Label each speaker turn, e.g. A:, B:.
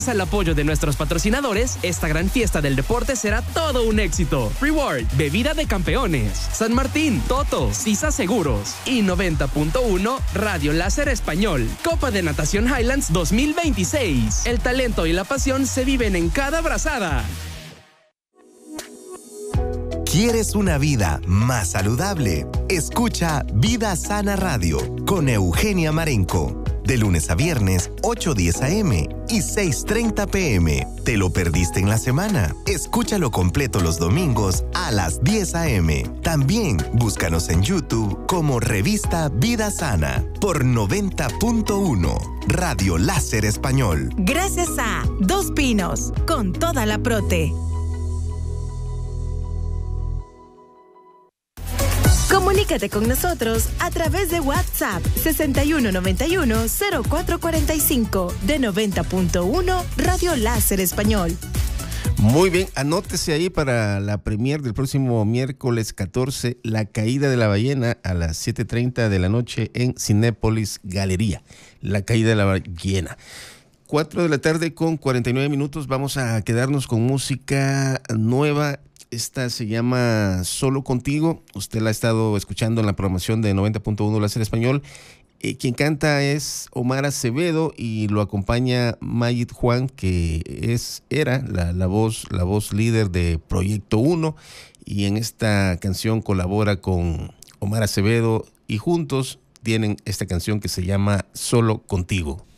A: Al apoyo de nuestros patrocinadores, esta gran fiesta del deporte será todo un éxito. Reward, Bebida de Campeones, San Martín, Toto, Sisa Seguros y 90.1 Radio Láser Español. Copa de Natación Highlands 2026. El talento y la pasión se viven en cada brazada.
B: ¿Quieres una vida más saludable? Escucha Vida Sana Radio con Eugenia Marenco. De lunes a viernes, 8:10 a.m. y 6:30 p.m. ¿Te lo perdiste en la semana? Escúchalo completo los domingos a las 10 a.m. También búscanos en YouTube como Revista Vida Sana por 90.1 Radio Láser Español.
C: Gracias a Dos Pinos, con toda la prote. Comunícate con nosotros a través de WhatsApp 6191-0445 de 90.1 Radio Láser Español.
D: Muy bien, anótese ahí para la premier del próximo miércoles 14, La Caída de la Ballena, a las 7:30 de la noche en Cinépolis Galería. La Caída de la Ballena. 4 de la tarde con 49 minutos. Vamos a quedarnos con música nueva. Esta se llama Solo Contigo. Usted la ha estado escuchando en la programación de 90.1 Láser Español. Quien canta es Omar Acevedo y lo acompaña Mayit Juan, que era la voz líder de Proyecto 1, y en esta canción colabora con Omar Acevedo y juntos tienen esta canción que se llama Solo Contigo.